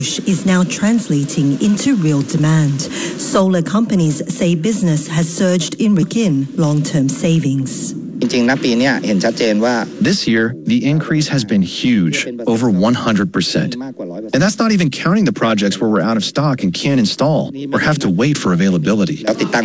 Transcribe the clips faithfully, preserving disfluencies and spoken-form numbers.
is now translating into real demand. Solar companies say business has surged in begin long-term savings. This year, the increase has been huge, over one hundred percent. And that's not even counting the projects where we're out of stock and can't install or have to wait for availability.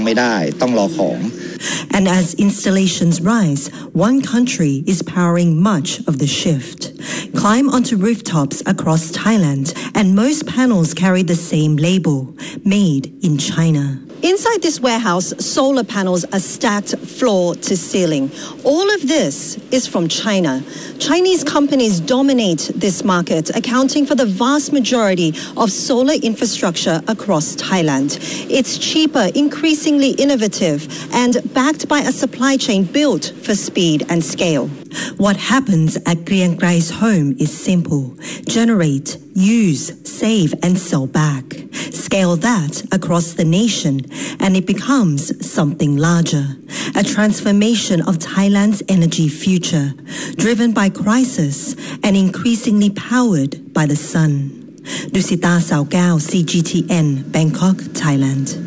And as installations rise, one country is powering much of the shift. Climb onto rooftops across Thailand, and most panels carry the same label, made in China. Inside this warehouse, solar panels are stacked floor to ceiling. All of this is from China. Chinese companies dominate this market, accounting for the vast majority of solar infrastructure across Thailand. It's cheaper, increasingly innovative, and backed by a supply chain built for speed and scale. What happens at Griang Grai's home is simple. Generate, use, save, and sell back. Scale that across the nation, and it becomes something larger. A transformation of Thailand's energy future, driven by crisis and increasingly powered by the sun. Dusita Saogao, C G T N, Bangkok, Thailand.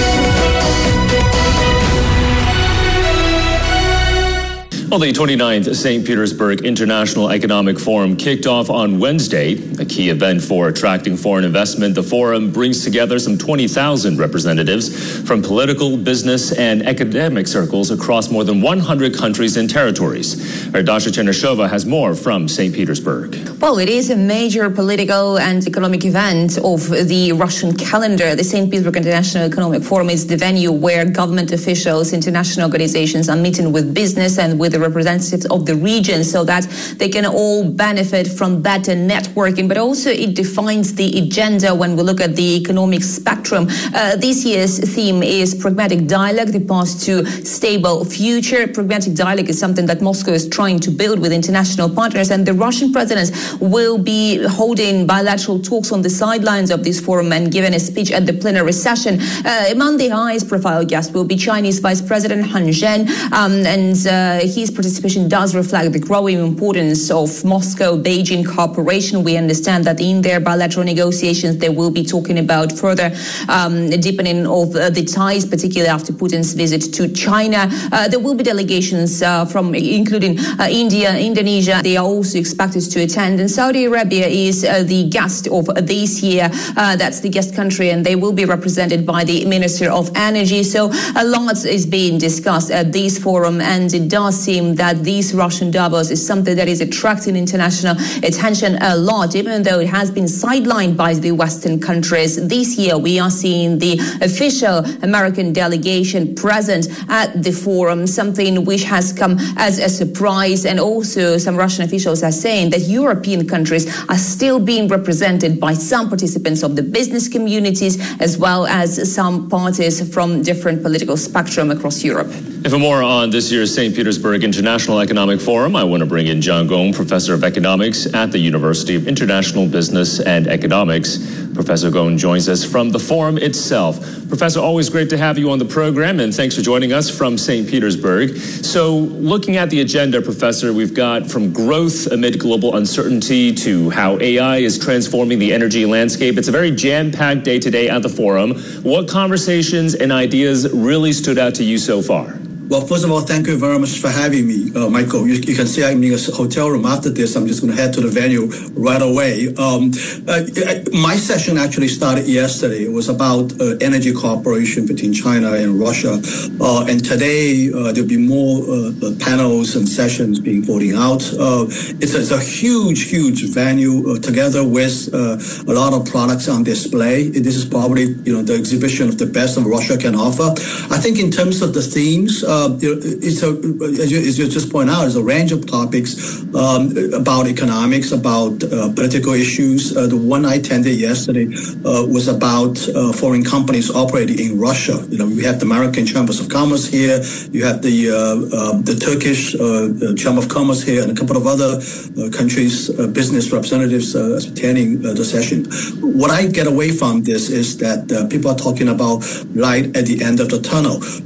Well, the twenty-ninth Saint Petersburg International Economic Forum kicked off on Wednesday, a key event for attracting foreign investment. The forum brings together some twenty thousand representatives from political, business, and academic circles across more than one hundred countries and territories. Our Dasha Chernyshova has more from Saint Petersburg. Well, it is a major political and economic event of the Russian calendar. The Saint Petersburg International Economic Forum is the venue where government officials, international organizations are meeting with business and with the representatives of the region so that they can all benefit from better networking, but also it defines the agenda when we look at the economic spectrum. Uh, this year's theme is pragmatic dialogue, the path to stable future. Pragmatic dialogue is something that Moscow is trying to build with international partners, and the Russian president will be holding bilateral talks on the sidelines of this forum and giving a speech at the plenary session. Uh, among the highest profile guests will be Chinese Vice President Han Zheng, um, and uh, his participation does reflect the growing importance of Moscow-Beijing cooperation. We understand that in their bilateral negotiations, they will be talking about further um, deepening of uh, the ties, particularly after Putin's visit to China. Uh, there will be delegations uh, from, including uh, India, Indonesia. They are also expected to attend. And Saudi Arabia is uh, the guest of this year. Uh, that's the guest country, and they will be represented by the Minister of Energy. So a lot is being discussed at this forum, and it does seem that this Russian Davos is something that is attracting international attention a lot, even though it has been sidelined by the Western countries. This year, we are seeing the official American delegation present at the forum, something which has come as a surprise. And also some Russian officials are saying that European countries are still being represented by some participants of the business communities, as well as some parties from different political spectrum across Europe. And for more on this year's Saint Petersburg International Economic Forum, I want to bring in Zhang Gong, Professor of Economics at the University of International Business and Economics. Professor Gong joins us from the forum itself. Professor, always great to have you on the program, and thanks for joining us from Saint Petersburg. So looking at the agenda, Professor, we've got from growth amid global uncertainty to how A I is transforming the energy landscape. It's a very jam-packed day today at the forum. What conversations and ideas really stood out to you so far? Well, first of all, thank you very much for having me, uh, Michael. You, you can see I'm in a hotel room. After this, I'm just going to head to the venue right away. Um, uh, my session actually started yesterday. It was about uh, energy cooperation between China and Russia. Uh, and today, uh, there'll be more uh, panels and sessions being voting out. Uh, it's, a, it's a huge, huge venue uh, together with uh, a lot of products on display. This is probably, you know, the exhibition of the best of Russia can offer. I think in terms of the themes, uh, Uh, it's a, as you, as you just point out, it's a range of topics um, about economics, about uh, political issues. Uh, the one I attended yesterday uh, was about uh, foreign companies operating in Russia. You know, we have the American Chambers of Commerce here. You have the uh, uh, the Turkish uh, Chamber of Commerce here, and a couple of other uh, countries' uh, business representatives uh, attending uh, the session. What I get away from this is that uh, people are talking about light at the end of the tunnel.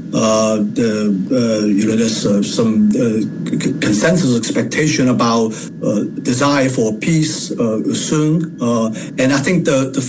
uh, the, uh, you know, there's uh, some uh, c- consensus expectation about uh, desire for peace uh, soon. Uh, and I think the, the